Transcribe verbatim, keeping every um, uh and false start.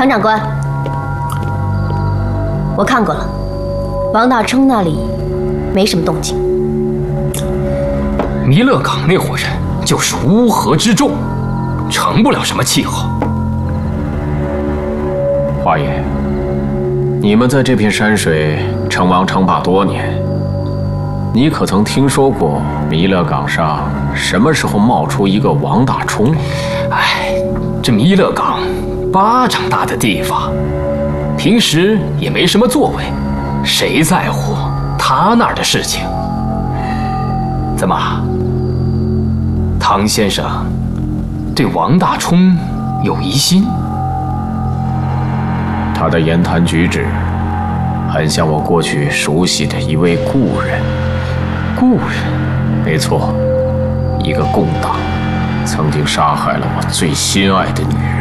唐长官，我看过了，王大冲那里没什么动静。 弥勒岗那伙人就是乌合之众，成不了什么气候。 华爷，你们在这片山水称王称霸多年，你可曾听说过弥勒岗上什么时候冒出一个王大冲？ 哎，这弥勒岗巴掌大的地方，平时也没什么作为，谁在乎他那儿的事情？怎么，唐先生对王大冲有疑心？ 他的言谈举止很像我过去熟悉的一位故人。 故人？ 没错，一个共党曾经杀害了我最心爱的女人。